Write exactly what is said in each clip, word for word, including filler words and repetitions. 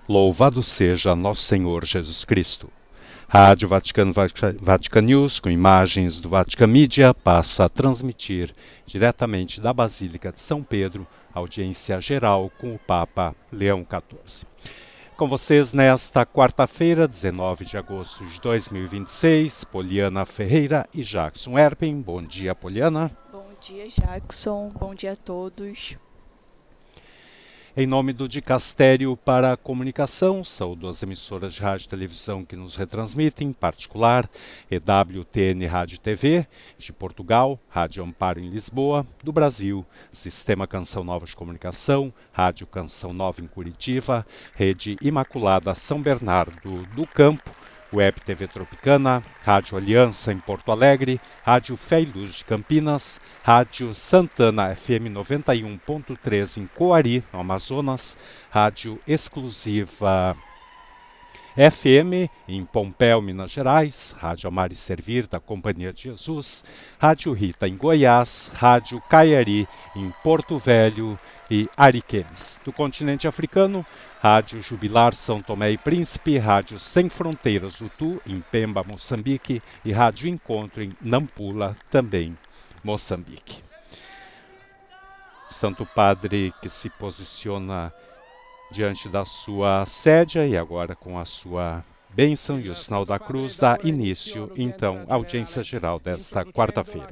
Louvado seja Nosso Senhor Jesus Cristo. Rádio Vaticano Vatican News, com imagens do Vatican Media, passa a transmitir diretamente da Basílica de São Pedro, audiência geral com o Papa Leão quatorze. Com vocês nesta quarta-feira, dezenove de agosto de dois mil e vinte e seis, Poliana Ferreira e Jackson Erpen. Bom dia, Poliana. Bom dia, Jackson. Bom dia a todos. Em nome do Dicastério para a Comunicação, saúdo as emissoras de rádio e televisão que nos retransmitem, em particular, E W T N Rádio e T V, de Portugal, Rádio Amparo em Lisboa, do Brasil, Sistema Canção Nova de Comunicação, Rádio Canção Nova em Curitiba, Rede Imaculada São Bernardo do Campo, Web T V Tropicana, Rádio Aliança em Porto Alegre, Rádio Fé e Luz de Campinas, Rádio Santana F M noventa e um ponto três em Coari, no Amazonas, Rádio Exclusiva F M em Pompéu, Minas Gerais, Rádio Amar e Servir da Companhia de Jesus, Rádio Rita em Goiás, Rádio Caiari em Porto Velho e Ariquemes. Do continente africano, Rádio Jubilar São Tomé e Príncipe, Rádio Sem Fronteiras Utu em Pemba, Moçambique e Rádio Encontro em Nampula, também Moçambique. Santo Padre que se posiciona diante da sua sédia e agora com a sua bênção e o sinal da cruz dá início, então, à audiência geral desta quarta-feira.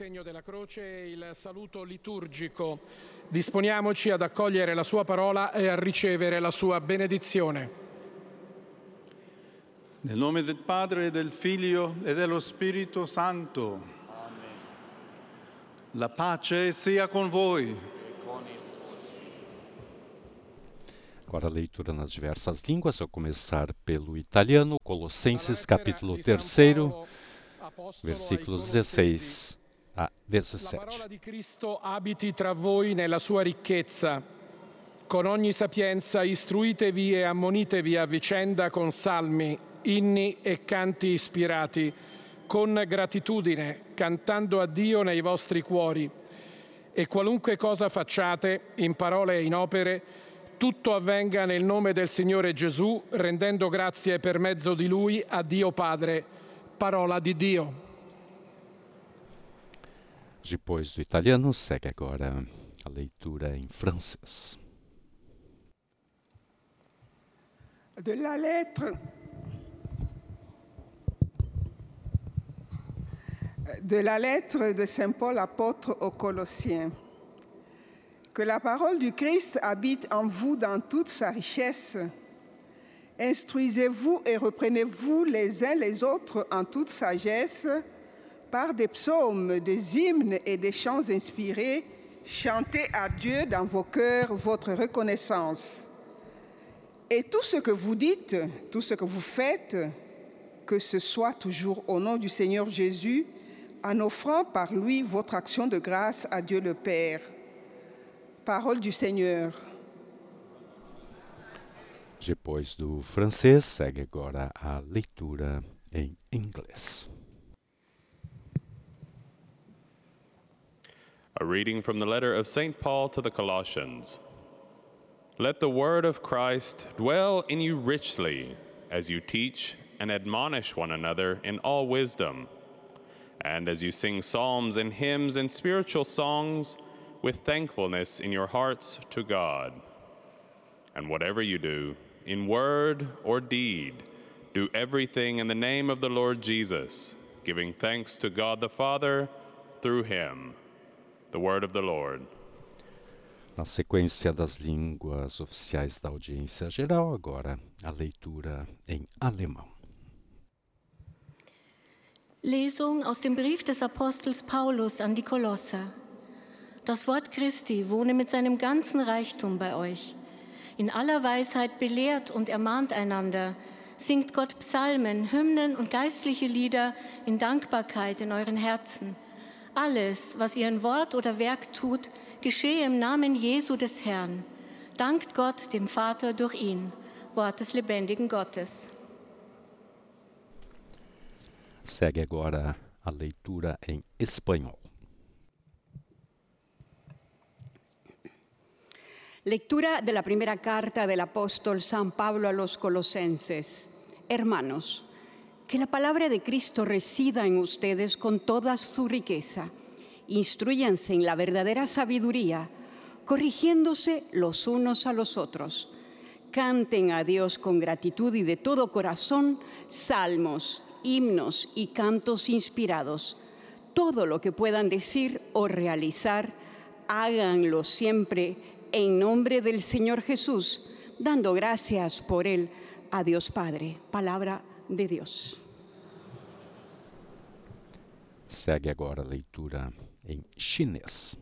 Disponiamoci ad accogliere la sua parola e a ricevere la sua benedizione. Nel nome del Padre, e del Figlio e dello Spirito Santo. Amen. La pace sia con voi. Agora a leitura nas diversas línguas, a começar pelo italiano, Colossenses capítulo três, versículos dezesseis a dezessete. La parola di Cristo abiti tra voi nella sua ricchezza. Con ogni sapienza istruitevi e ammonitevi a vicenda con salmi, inni e canti ispirati, con gratitudine, cantando a Dio nei vostri cuori. E qualunque cosa facciate, in parole e in opere, tutto avvenga nel nome del Signore Gesù, rendendo grazie per mezzo di Lui a Dio Padre. Parola di Dio. Depois do italiano, segue agora a leitura em francês. De la lettre de la lettre de Saint Paul apôtre aux Colossiens. Que la parole du Christ habite en vous dans toute sa richesse. Instruisez-vous et reprenez-vous les uns les autres en toute sagesse, par des psaumes, des hymnes et des chants inspirés, chantez à Dieu dans vos cœurs votre reconnaissance. Et tout ce que vous dites, tout ce que vous faites, que ce soit toujours au nom du Seigneur Jésus, en offrant par lui votre action de grâce à Dieu le Père. Parole du Seigneur. Depois do francês, segue agora a leitura em inglês. A reading from the letter of Saint Paul to the Colossians. Let the word of Christ dwell in you richly, as you teach and admonish one another in all wisdom, and as you sing psalms and hymns and spiritual songs with thankfulness in your hearts to God. And whatever you do, in word or deed, do everything in the name of the Lord Jesus, giving thanks to God the Father through him. The word of the Lord. Na sequência das línguas oficiais da audiência geral, agora a leitura em alemão. Lesung aus dem Brief des Apostels Paulus an die Kolosser. Das Wort Christi wohne mit seinem ganzen Reichtum bei euch. In aller Weisheit belehrt und ermahnt einander, singt Gott Psalmen, Hymnen und geistliche Lieder in Dankbarkeit in euren Herzen. Alles, was ihr in Wort oder Werk tut, geschehe im Namen Jesu des Herrn. Dankt Gott, dem Vater, durch ihn. Wort des lebendigen Gottes. Segue agora a leitura em espanhol. Lectura de la primera carta del apóstol San Pablo a los Colosenses. Hermanos, que la palabra de Cristo resida en ustedes con toda su riqueza. Instrúyanse en la verdadera sabiduría, corrigiéndose los unos a los otros. Canten a Dios con gratitud y de todo corazón salmos, himnos y cantos inspirados. Todo lo que puedan decir o realizar, háganlo siempre en nombre del Señor Jesús, dando gracias por Él a Dios Padre. Palavra de Deus. Segue agora a leitura em chinês.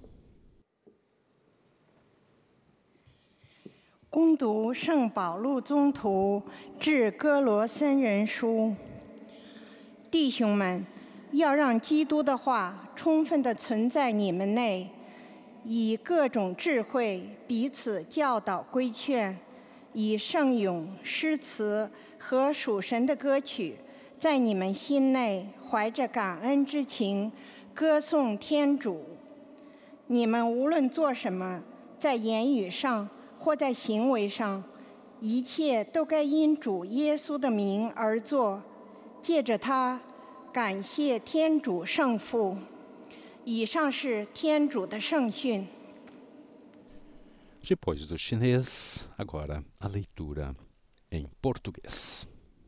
恭读圣保禄宗徒致哥罗森人书，弟兄们，要让基督的话充分地存在你们内，以各种智慧彼此教导规劝，以圣咏、诗词和属神的歌曲，在你们心内怀着感恩之情，歌颂天主。你们无论做什么，在言语上或在行为上，一切都该因主耶稣的名而做，借着他感谢天主圣父。以上是天主的圣训。 Depois do chinês, agora a leitura em português.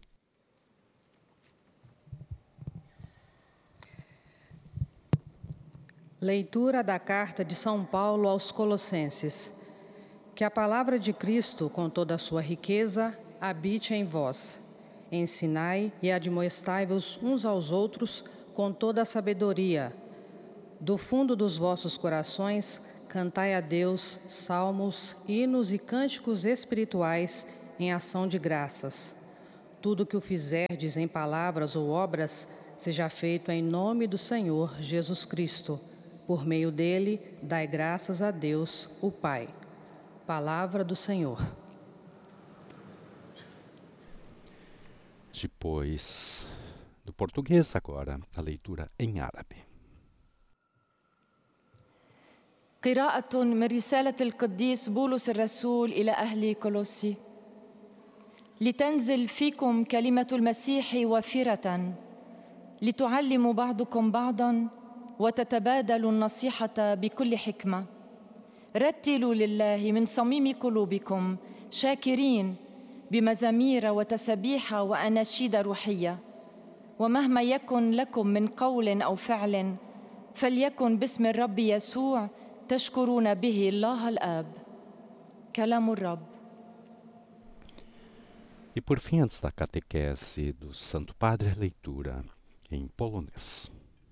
Leitura da Carta de São Paulo aos Colossenses. Que a palavra de Cristo, com toda a sua riqueza, habite em vós. Ensinai e admoestai-vos uns aos outros com toda a sabedoria. Do fundo dos vossos corações, cantai a Deus salmos, hinos e cânticos espirituais em ação de graças. Tudo que o fizerdes em palavras ou obras, seja feito em nome do Senhor Jesus Cristo. Por meio dele, dai graças a Deus, o Pai. Palavra do Senhor. Depois do português, agora a leitura em árabe. قراءة من رسالة القديس بولس الرسول إلى أهل كولوسي. لتنزل فيكم كلمة المسيح وافرة، لتعلموا بعضكم بعضاً وتتبادلوا النصيحة بكل حكمة. رتلوا لله من صميم قلوبكم شاكرين بمزامير وتسبيح وأناشيد روحية. ومهما يكن لكم من قول أو فعل فليكن باسم الرب يسوع تشكرون به الله الآب. كلام الرب. E por fim, antes da catequese do Santo Padre, a leitura em polonês.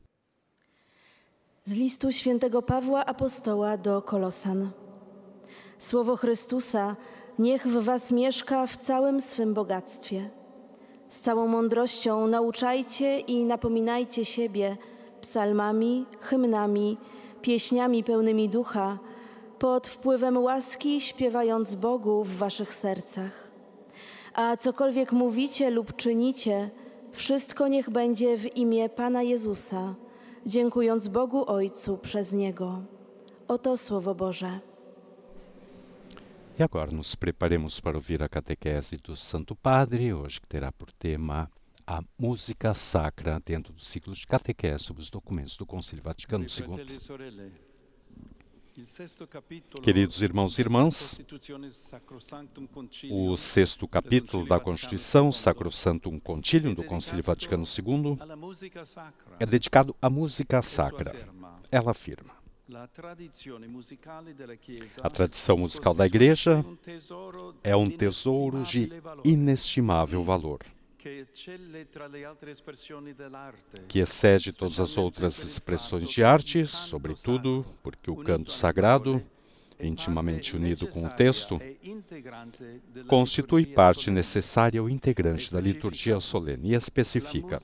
Z listu świętego Pawła Apostoła do Kolosan. Słowo Chrystusa niech w was mieszka w całym swym bogactwie. Z całą mądrością nauczajcie i napominajcie siebie psalmami, hymnami, pieśniami pełnymi ducha, pod wpływem łaski śpiewając Bogu w waszych sercach. A cokolwiek mówicie lub czynicie, wszystko niech będzie w imię Pana Jezusa, dziękując Bogu Ojcu przez Niego. Oto Słowo Boże. E agora nos preparemos para ouvir a catequese do Santo Padre, hoje que terá por tema a música sacra dentro do ciclo de catequese sobre os documentos do Concílio Vaticano segundo. Queridos irmãos e irmãs, o sexto capítulo da Constituição Sacrosanctum Concilium do Concílio Vaticano segundo é dedicado à música sacra. Ela afirma: a tradição musical da Igreja é um tesouro de inestimável valor, que excede todas as outras expressões de arte, sobretudo porque o canto sagrado, intimamente unido com o texto, constitui parte necessária ou integrante da liturgia solene e especifica: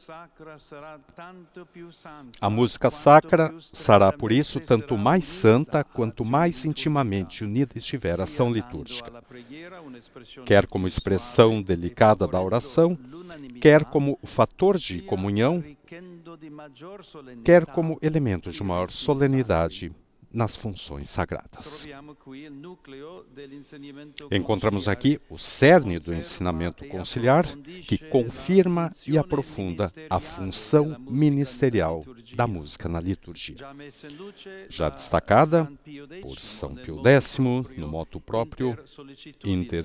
a música sacra será, por isso, tanto mais santa quanto mais intimamente unida estiver a ação litúrgica, quer como expressão delicada da oração, quer como fator de comunhão, quer como elemento de maior solenidade nas funções sagradas. Encontramos aqui o cerne do ensinamento conciliar, que confirma e aprofunda a função ministerial da música na liturgia. Já destacada por São Pio X, no motu próprio Inter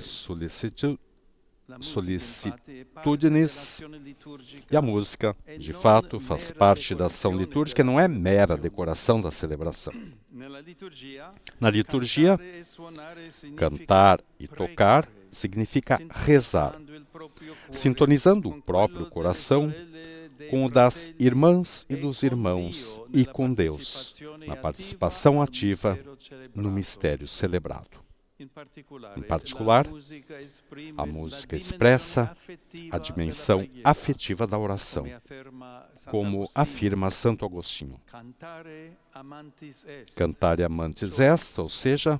Solicitudinis, e a música, de fato, faz parte da ação litúrgica, não é mera decoração da celebração. Na liturgia, cantar e tocar significa rezar, sintonizando o próprio coração com o das irmãs e dos irmãos e com Deus, na participação ativa no mistério celebrado. Em particular, a música expressa a dimensão afetiva da oração, como afirma Santo Agostinho. Cantare amantis est, ou seja,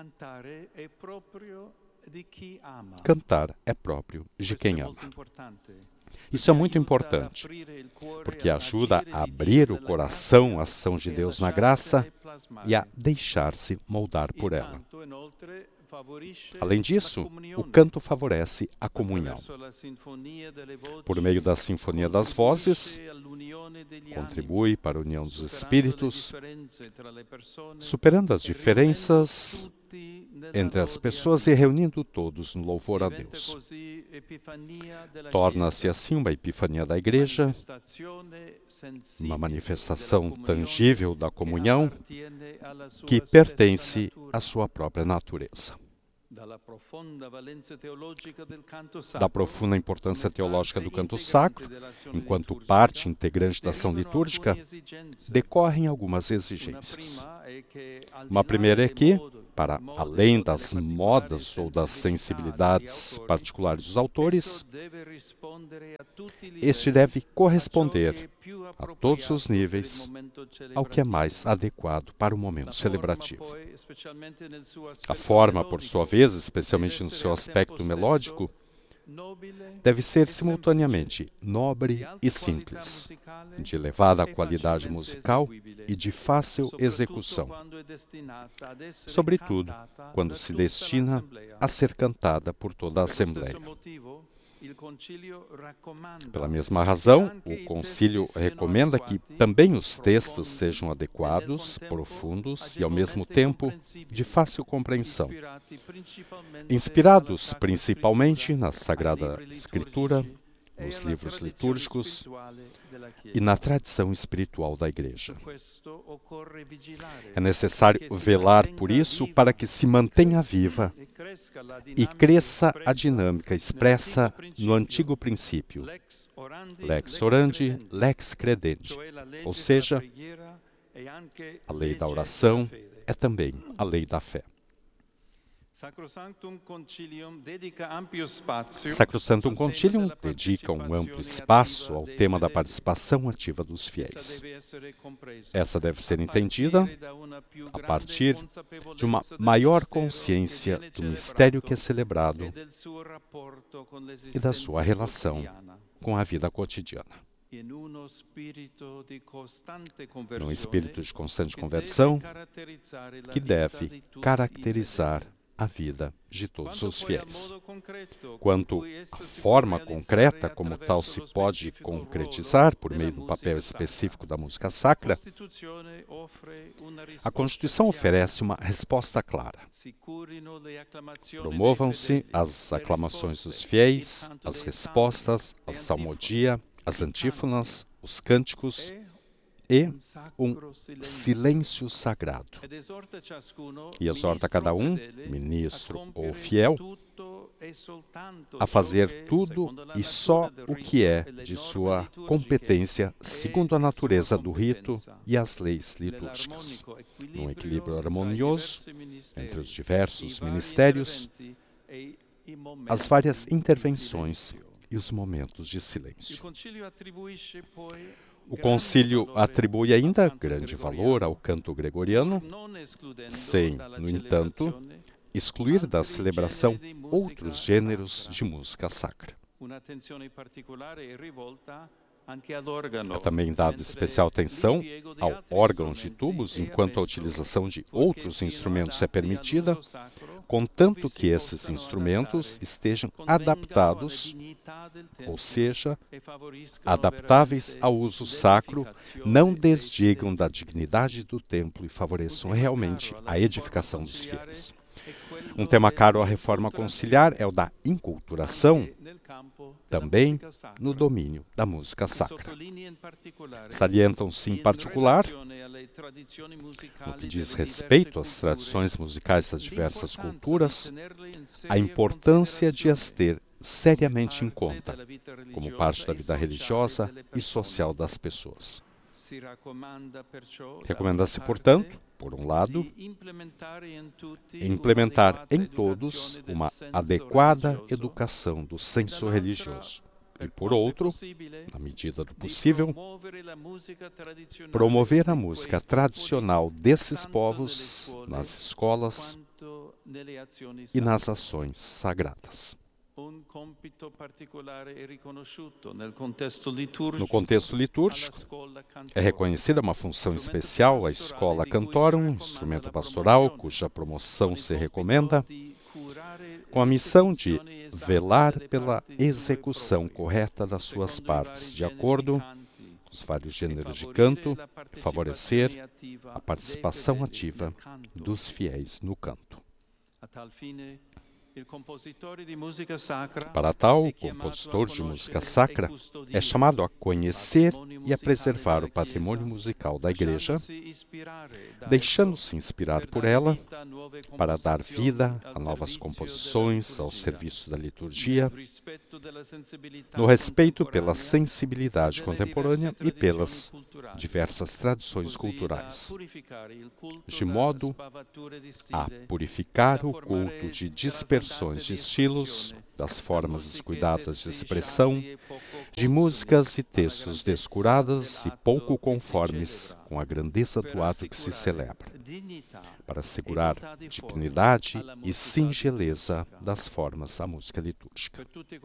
cantar é próprio de quem ama. Isso é muito importante, porque ajuda a abrir o coração à ação de Deus na graça e a deixar-se moldar por ela. Além disso, o canto favorece a comunhão. Por meio da sinfonia das vozes, contribui para a união dos espíritos, superando as diferenças entre as pessoas e reunindo todos no louvor a Deus. Torna-se assim uma epifania da Igreja, uma manifestação tangível da comunhão que pertence à sua própria natureza. Da profunda importância teológica do canto sacro, enquanto parte integrante da ação litúrgica, decorrem algumas exigências. Uma primeira é que, para além das modas ou das sensibilidades particulares dos autores, este deve corresponder a todos os níveis ao que é mais adequado para o momento celebrativo. A forma, por sua vez, especialmente no seu aspecto melódico, deve ser simultaneamente nobre e simples, de elevada qualidade musical e de fácil execução, sobretudo quando se destina a ser cantada por toda a Assembleia. Pela mesma razão, o concílio recomenda que também os textos sejam adequados, profundos e, ao mesmo tempo, de fácil compreensão, inspirados principalmente na Sagrada Escritura, nos livros litúrgicos e na tradição espiritual da Igreja. É necessário velar por isso para que se mantenha viva e cresça a dinâmica expressa no antigo princípio, lex orandi, lex credenti, ou seja, a lei da oração é também a lei da fé. Sacrosanctum Concilium dedica um amplo espaço ao tema da participação ativa dos fiéis. Essa deve ser entendida a partir de uma maior consciência do mistério que é celebrado e da sua relação com a vida cotidiana. Num espírito de constante conversão que deve caracterizar a vida de todos os fiéis. Quanto à forma concreta como tal se pode concretizar por meio do papel específico da música sacra, a Constituição oferece uma resposta clara. Promovam-se as aclamações dos fiéis, as respostas, a salmodia, as antífonas, os cânticos e um silêncio sagrado. E exorta cada um, ministro ou fiel, a fazer tudo e só o que é de sua competência, segundo a natureza do rito e as leis litúrgicas, num equilíbrio harmonioso entre os diversos ministérios, as várias intervenções e os momentos de silêncio. O concílio atribui ainda grande valor ao canto gregoriano, sem, no entanto, excluir da celebração outros gêneros de música sacra. É também dada especial atenção ao órgão de tubos, enquanto a utilização de outros instrumentos é permitida, contanto que esses instrumentos estejam adaptados, ou seja, adaptáveis ao uso sacro, não desdigam da dignidade do templo e favoreçam realmente a edificação dos fiéis. Um tema caro à reforma conciliar é o da inculturação, também no domínio da música sacra. Salientam-se em particular, no que diz respeito às tradições musicais das diversas culturas, a importância de as ter seriamente em conta, como parte da vida religiosa e social das pessoas. Recomenda-se, portanto, por um lado, implementar em todos uma adequada educação do senso religioso e, por outro, na medida do possível, promover a música tradicional desses povos nas escolas e nas ações sagradas. No contexto litúrgico, é reconhecida uma função especial à escola cantorum, instrumento pastoral, cuja promoção se recomenda, com a missão de velar pela execução correta das suas partes, de acordo com os vários gêneros de canto, e favorecer a participação ativa dos fiéis no canto. Para tal, o compositor de música sacra é chamado a conhecer e a preservar o patrimônio musical da Igreja, deixando-se inspirar por ela para dar vida a novas composições ao serviço da liturgia, no respeito pela sensibilidade contemporânea e pelas diversas tradições culturais, de modo a purificar o culto de dispersões de estilos, das formas descuidadas de expressão, de músicas e textos descuradas e pouco conformes com a grandeza do ato que se celebra, para assegurar dignidade e singeleza das formas da música litúrgica.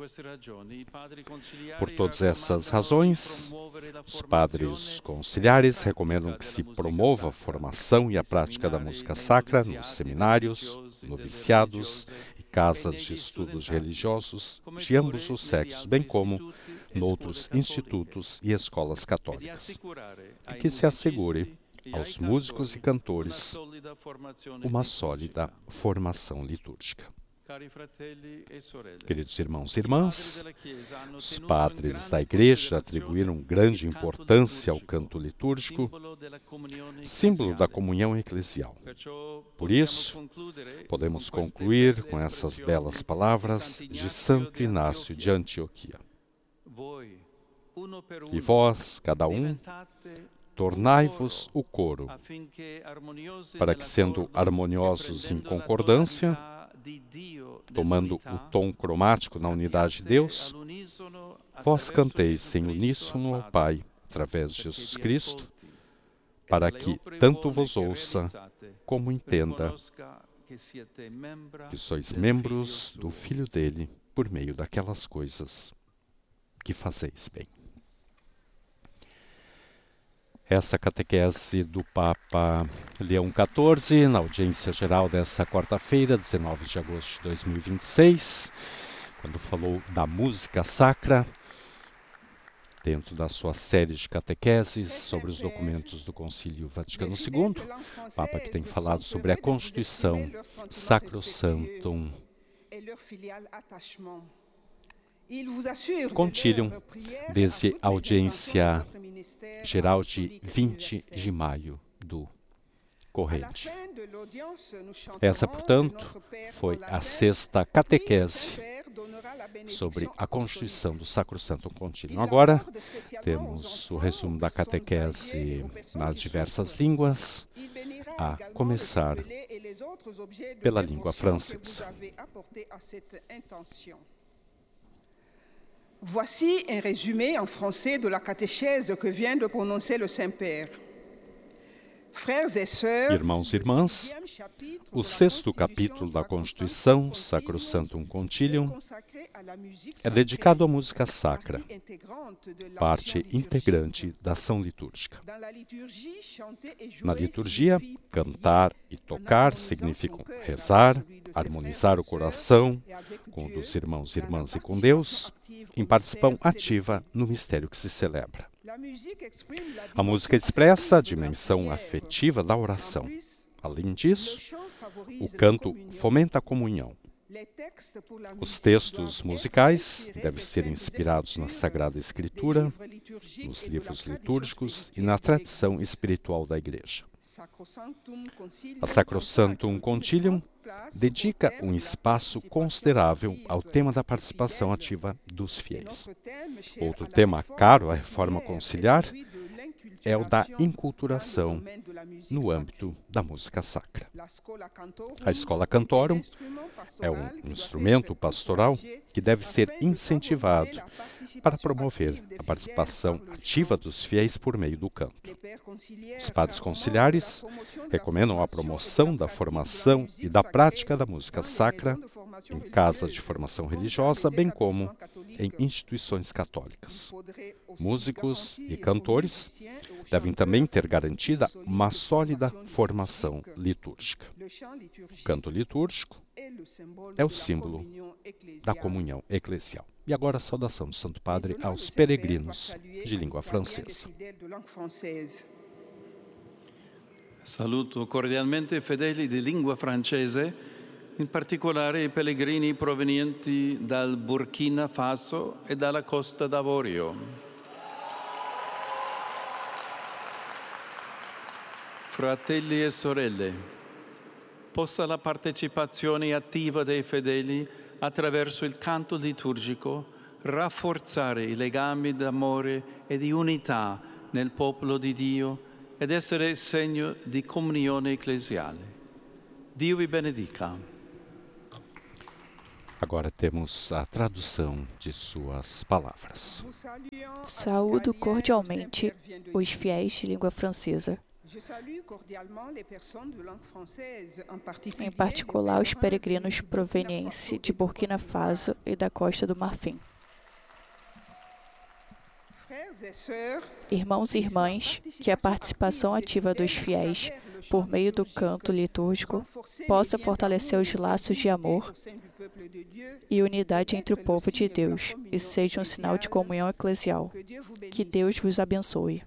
Por todas essas razões, os padres conciliares recomendam que se promova a formação e a prática da música sacra nos seminários, noviciados e casas de estudos religiosos de ambos os sexos, bem como noutros institutos e escolas católicas, e que se assegure aos músicos e cantores uma sólida formação litúrgica. Queridos irmãos e irmãs, os padres da Igreja atribuíram grande importância ao canto litúrgico, símbolo da comunhão eclesial. Por isso, podemos concluir com essas belas palavras de Santo Inácio de Antioquia. E vós, cada um, tornai-vos o coro, para que, sendo harmoniosos em concordância, tomando o tom cromático na unidade de Deus, vós canteis em uníssono ao Pai, através de Jesus Cristo, para que tanto vos ouça como entenda que sois membros do Filho dele por meio daquelas coisas que fazeis bem. Essa catequese do Papa Leão quatorze, na audiência geral dessa quarta-feira, dezenove de agosto de dois mil e vinte e seis, quando falou da música sacra, dentro da sua série de catequeses sobre os documentos do Concílio Vaticano segundo, o Papa que tem falado sobre a Constituição Sacrosanctum Concilium, desde a audiência geral de vinte de maio do corrente. Essa, portanto, foi a sexta catequese sobre a Constituição do Sacrosanctum Concilium. Agora, temos o resumo da catequese nas diversas línguas, a começar pela língua francesa. Voici un résumé en français de la catéchèse que vient de prononcer le Saint-Père. Irmãos e irmãs, o sexto capítulo da Constituição, Sacrosanctum Concilium, é dedicado à música sacra, parte integrante da ação litúrgica. Na liturgia, cantar e tocar significam rezar, harmonizar o coração com o dos irmãos e irmãs e com Deus, em participação ativa no mistério que se celebra. A música expressa a dimensão afetiva da oração. Além disso, o canto fomenta a comunhão. Os textos musicais devem ser inspirados na Sagrada Escritura, nos livros litúrgicos e na tradição espiritual da Igreja. A Sacrosanctum Concilium dedica um espaço considerável ao tema da participação ativa dos fiéis. Outro tema caro à Reforma Conciliar é o da inculturação no âmbito da música sacra. A Schola Cantorum é um instrumento pastoral que deve ser incentivado para promover a participação ativa dos fiéis por meio do canto. Os padres conciliares recomendam a promoção da formação e da prática da música sacra em casas de formação religiosa, bem como em instituições católicas. Músicos e cantores devem também ter garantida uma sólida formação litúrgica. O canto litúrgico é o símbolo da comunhão eclesial. E agora a saudação do Santo Padre aos peregrinos de língua francesa. Saluto cordialmente fedeli di lingua francese, in particolare i pellegrini provenienti dal Burkina Faso e dalla Costa d'Avorio. Fratelli e sorelle, possa la partecipazione attiva dei fedeli attraverso il canto liturgico rafforzare i legami d'amore e di unità nel popolo di Dio ed essere segno di comunione ecclesiale. Dio vi benedica. Agora temos a tradução de suas palavras. Saúdo cordialmente os fiéis de língua francesa, em particular os peregrinos provenientes de Burkina Faso e da Costa do Marfim. Irmãos e irmãs, que a participação ativa dos fiéis, por meio do canto litúrgico, possa fortalecer os laços de amor e unidade entre o povo de Deus e seja um sinal de comunhão eclesial. Que Deus vos abençoe.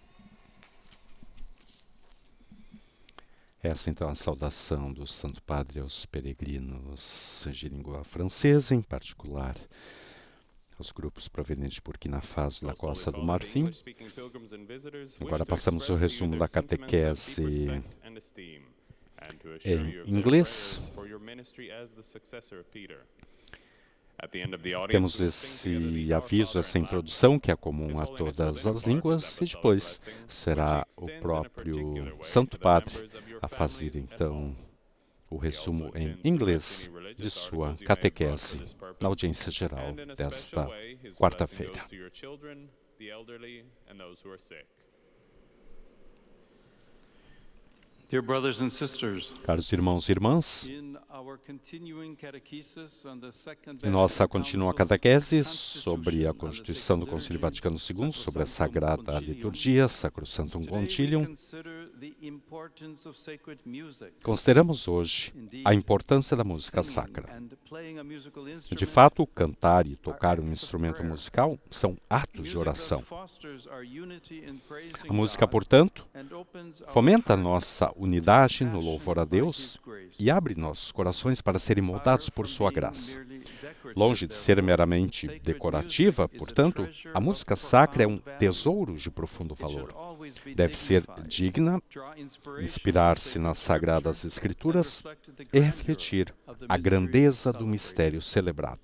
Essa então é a saudação do Santo Padre aos peregrinos de língua francesa, em particular aos grupos provenientes de Burkina Faso e da Costa do Marfim. Agora passamos ao resumo da catequese em inglês. Temos esse aviso, essa introdução, que é comum a todas as línguas, e depois será o próprio Santo Padre a fazer, então, o resumo em inglês de sua catequese na audiência geral desta quarta-feira. Dear brothers and sisters, caros irmãos e irmãs, em nossa contínua catequese sobre a Constituição do Concílio Vaticano segundo, sobre a Sagrada Liturgia, Sacrosanctum Concilium, consideramos hoje a importância da música sacra. De fato, cantar e tocar um instrumento musical são atos de oração. A música, portanto, fomenta a nossa unidade no louvor a Deus e abre nossos corações para serem moldados por sua graça. Longe de ser meramente decorativa, portanto, a música sacra é um tesouro de profundo valor. Deve ser digna, inspirar-se nas Sagradas Escrituras e refletir a grandeza do mistério celebrado.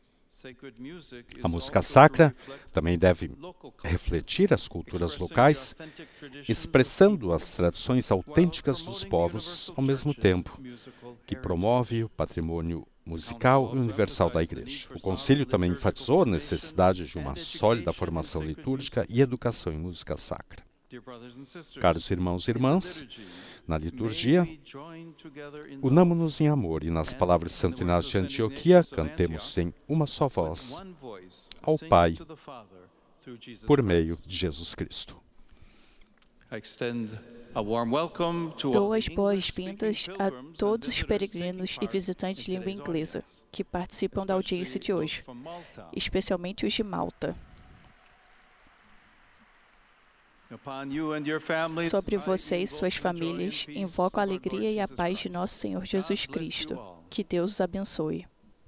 A música sacra também deve refletir as culturas locais, expressando as tradições autênticas dos povos, ao mesmo tempo que promove o patrimônio musical e universal da Igreja. O Concílio também enfatizou a necessidade de uma sólida formação litúrgica e educação em música sacra. Caros irmãos e irmãs, na liturgia, unamo-nos em amor e nas palavras de Santo Inácio de Antioquia, cantemos em uma só voz ao Pai, por meio de Jesus Cristo. Dou as boas-vindas a todos os peregrinos e visitantes de língua inglesa que participam da audiência de hoje, especialmente os de Malta. Sobre você e suas famílias, invoco a alegria e a paz de nosso Senhor Jesus Cristo. Que Deus os abençoe.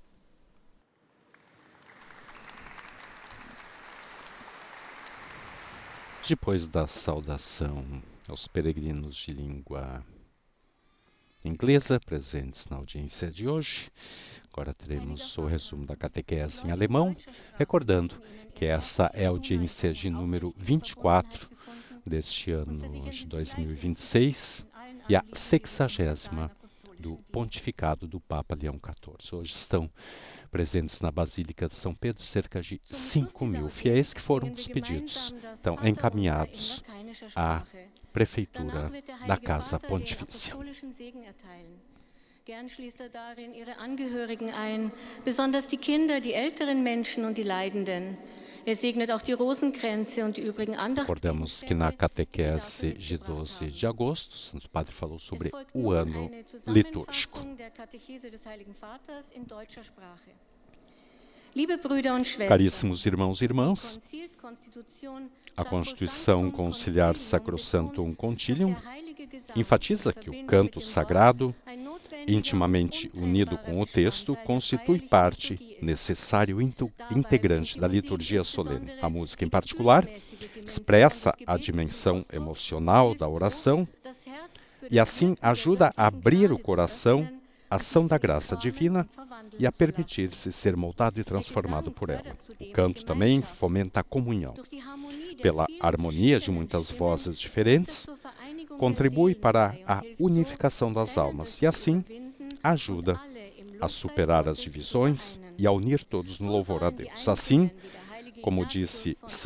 Depois da saudação aos peregrinos de língua inglesa presentes na audiência de hoje, agora teremos o resumo da catequese em alemão, recordando que essa é a audiência de número vinte e quatro deste ano de dois mil e vinte e seis e a sexagésima do pontificado do Papa Leão quatorze. Hoje estão presentes na Basílica de São Pedro cerca de cinco mil fiéis que foram despedidos, então encaminhados à Prefeitura da Casa Pontifícia. Gern schließt er darin ihre Angehörigen ein, besonders die Kinder, die älteren Menschen und die Leidenden. Er segnet auch die Rosenkränze und die übrigen Recordamos que na catequese de doze de agosto, o Santo Padre falou sobre o ano litúrgico. Caríssimos irmãos e irmãs, a Constituição Conciliar Sacrosanctum Concilium enfatiza que o canto sagrado, intimamente unido com o texto, constitui parte necessária e integrante da liturgia solene. A música, em particular, expressa a dimensão emocional da oração e, assim, ajuda a abrir o coração à ação da graça divina e a permitir-se ser moldado e transformado por ela. O canto também fomenta a comunhão. Pela harmonia de muitas vozes diferentes, contribui para a unificação das almas e, assim, ajuda a superar as divisões e a unir todos no louvor a Deus. Assim, como disse